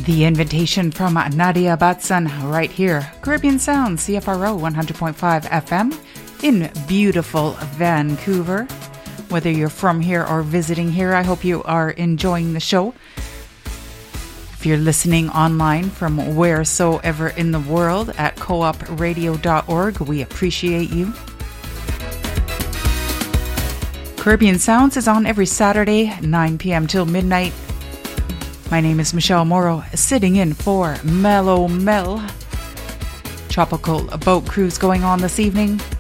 The invitation from Nadia Batson right here. Caribbean Sound, CFRO 100.5 FM in beautiful Vancouver. Whether you're from here or visiting here, I hope you are enjoying the show. If you're listening online from wheresoever in the world at coopradio.org, we appreciate you. Caribbean Sounds is on every Saturday, 9 p.m. till midnight. My name is Michelle Morrow, sitting in for Mellow Mel. Tropical boat cruise going on this evening.